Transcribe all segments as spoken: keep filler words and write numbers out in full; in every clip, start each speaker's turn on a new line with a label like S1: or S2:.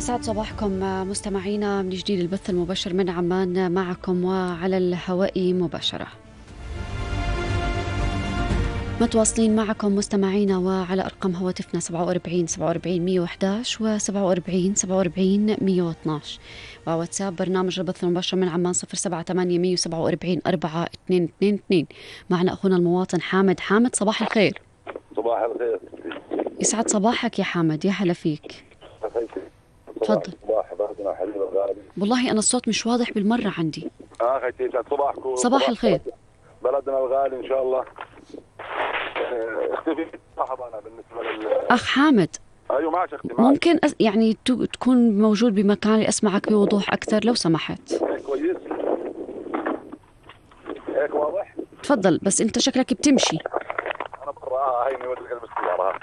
S1: يسعد صباحكم مستمعينا من جديد. البث المباشر من عمان معكم وعلى الهواء مباشرة، متواصلين معكم مستمعينا وعلى أرقام هواتفنا سبعة وأربعين سبعة وأربعين مية وإحدى عشر و سبعة وأربعين سبعة وأربعين مية واثني عشر، وواتساب برنامج البث المباشر من عمان صفر سبعة ثمانية مية وسبعة وأربعين أربعة اثنين اثنين اثنين. معنا أخونا المواطن حامد. حامد صباح الخير.
S2: صباح الخير.
S1: يسعد صباحك يا حامد، يا هلا فيك. تفضل.
S2: صباح بلدنا حبيب الغالي.
S1: والله أنا الصوت مش واضح بالمرة عندي.
S2: اه خيتي يسعد صباحكم.
S1: صباح الخير.
S2: بلدنا الغالي ان شاء الله. اختفي صاحب انا بالنسبه لل
S1: أخ حامد.
S2: ايوه معك اختي.
S1: ممكن أس... يعني ت... تكون موجود بمكان أسمعك بوضوح أكثر لو سمحت.
S2: كويس هيك واضح.
S1: تفضل، بس أنت شكلك بتمشي.
S2: انا برا هيني ودي قلب السياره.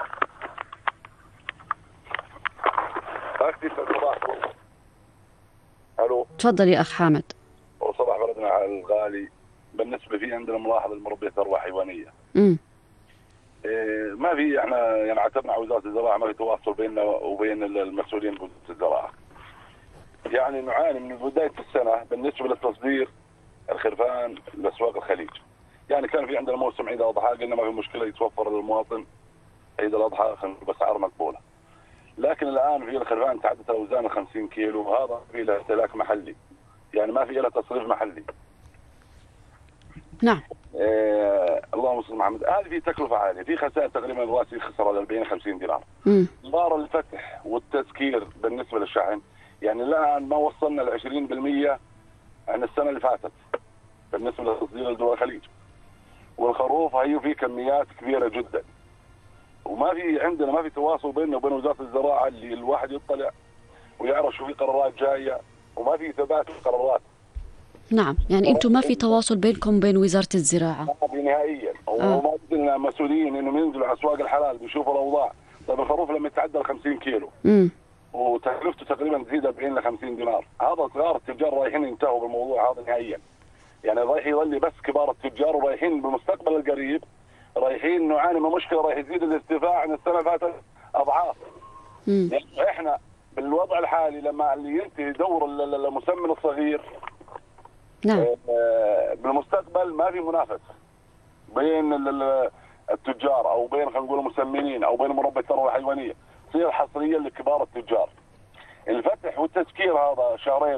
S2: اختي يسعد صباحكم. الو.
S1: تفضل يا أخ حامد.
S2: وصباح بلدنا الغالي. بالنسبه في عندنا ملاحظه المربيه ارواح حيوانيه.
S1: امم
S2: إيه ما في احنا يعني عتبنا على وزاره الزراعه، ما في تواصل بيننا وبين المسؤولين بوزاره الزراعه. يعني نعاني من بدايه السنه بالنسبه للتصدير الخرفان لاسواق الخليج. يعني كان في عندنا موسم عيد الاضحى، قلنا ما في مشكله يتوفر للمواطن عيد الاضحى باسعار مقبوله. لكن الان في الخرفان تعدت الاوزان خمسين كيلو، وهذا في له استهلاك محلي، يعني ما في له تصريف محلي.
S1: نعم.
S2: إيه اللهم صل محمد. هذه في تكلفه عاليه، في خسائر تقريبا راسي خسر أربعين خمسين دينار.
S1: امم
S2: صار الفتح والتسكير بالنسبه للشحن، يعني الان ما وصلنا ل عشرين بالمئة عن السنه اللي فاتت بالنسبه لتصدير لدول الخليج. والخروف هي في كميات كبيره جدا، وما في عندنا ما في تواصل بيننا وبين وزاره الزراعه اللي الواحد يطلع ويعرف شو في قرارات جايه، وما في ثبات في القرارات.
S1: نعم، يعني أنتم ما في تواصل بينكم وبين وزارة الزراعة؟
S2: ما في نهائيا.
S1: آه.
S2: وما بدنا مسؤولين انهم ينزلوا على اسواق الحلال بيشوفوا الاوضاع. طيب الخروف لما يتعدى ال خمسين كيلو
S1: امم
S2: وتكلفته تقريبا تزيد أربعين ل خمسين دينار، هذا صغار التجار رايحين ينتهوا بالموضوع هذا نهائيا. يعني رايح يظل بس كبار التجار، ورايحين بالمستقبل القريب رايحين نعاني من مشكله رايح يزيد الارتفاع عن السنه اللي فاتت اضعاف.
S1: امم
S2: يعني احنا بالوضع الحالي لما اللي ينتهي دور المسمن الصغير،
S1: نعم.
S2: آه، بالمستقبل ما في منافسه بين التجار او بين خلينا نقول المسمنين او بين مربي الثروه الحيوانيه، تصير حصريه لكبار التجار. الفتح والتسكير هذا شهرين